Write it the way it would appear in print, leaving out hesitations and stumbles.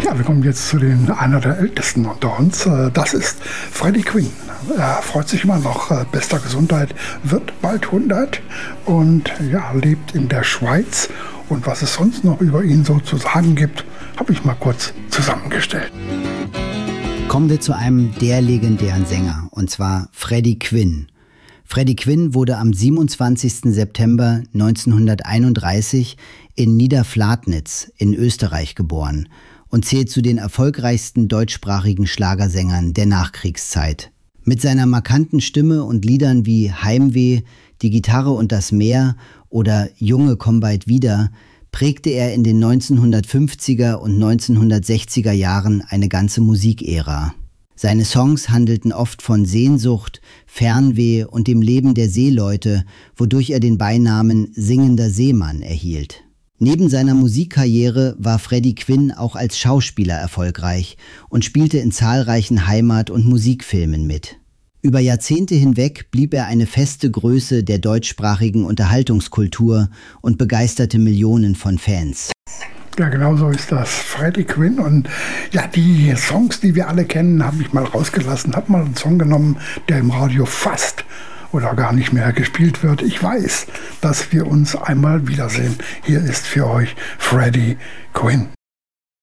Ja, wir kommen jetzt zu einer der ältesten unter uns. Das ist Freddie Quinn. Er freut sich immer noch bester Gesundheit, wird bald 100 und ja, lebt in der Schweiz. Und was es sonst noch über ihn so zu sagen gibt, habe ich mal kurz zusammengestellt. Kommen wir zu einem der legendären Sänger, und zwar Freddie Quinn. Freddie Quinn wurde am 27. September 1931 in Niederflatnitz in Österreich geboren und zählt zu den erfolgreichsten deutschsprachigen Schlagersängern der Nachkriegszeit. Mit seiner markanten Stimme und Liedern wie Heimweh, Die Gitarre und das Meer oder Junge, komm bald wieder prägte er in den 1950er und 1960er Jahren eine ganze Musikära. Seine Songs handelten oft von Sehnsucht, Fernweh und dem Leben der Seeleute, wodurch er den Beinamen Singender Seemann erhielt. Neben seiner Musikkarriere war Freddie Quinn auch als Schauspieler erfolgreich und spielte in zahlreichen Heimat- und Musikfilmen mit. Über Jahrzehnte hinweg blieb er eine feste Größe der deutschsprachigen Unterhaltungskultur und begeisterte Millionen von Fans. Ja, genau so ist das. Freddie Quinn. Und ja, die Songs, die wir alle kennen, habe ich mal rausgelassen. Habe mal einen Song genommen, der im Radio fast oder gar nicht mehr gespielt wird. Ich weiß, dass wir uns einmal wiedersehen. Hier ist für euch Freddie Quinn.